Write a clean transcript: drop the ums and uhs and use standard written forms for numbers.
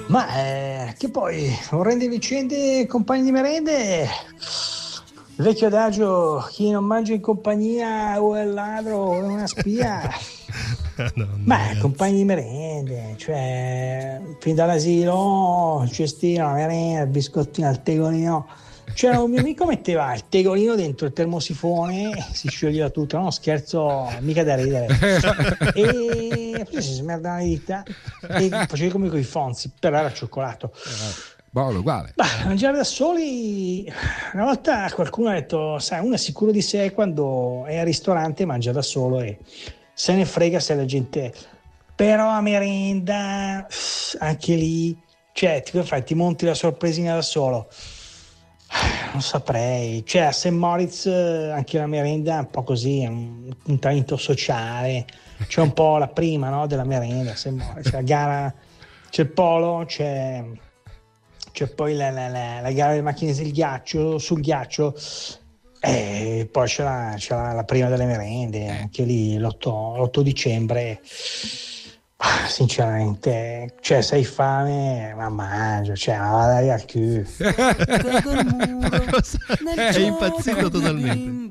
Che poi orrende vicende, compagni di merende, il vecchio adagio, chi non mangia in compagnia o è ladro o è una spia. Compagni di merende, cioè fin dall'asilo, il cestino, la merenda, il biscottino, il tegolino. C'era un mio amico metteva il tegolino dentro il termosifone, si scioglieva tutto, no scherzo, mica da ridere. E poi si smerdava le dita e facevi come con i Fonzi, però era cioccolato. Buono, uguale. Mangiare da soli, una volta qualcuno ha detto, sai, uno è sicuro di sé quando è al ristorante, mangia da solo e se ne frega se la gente, però a merenda anche lì, cioè ti monti la sorpresina da solo, non saprei, cioè a St. Moritz anche la merenda è un po' così, è un talento sociale, c'è un po' la prima, no, della merenda a St. Moritz, la gara, c'è il polo, c'è poi la gara delle macchine sul ghiaccio, e poi c'è la prima delle merende, anche lì l'8 dicembre. Sinceramente, cioè, se hai fame, ma mangia, cioè, vada al culo. È impazzito totalmente.